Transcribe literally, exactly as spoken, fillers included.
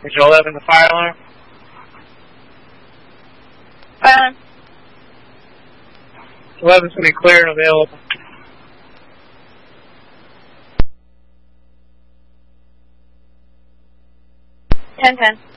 Control eleven, the fire alarm. Fire alarm. eleven's going to be clear and available. ten ten.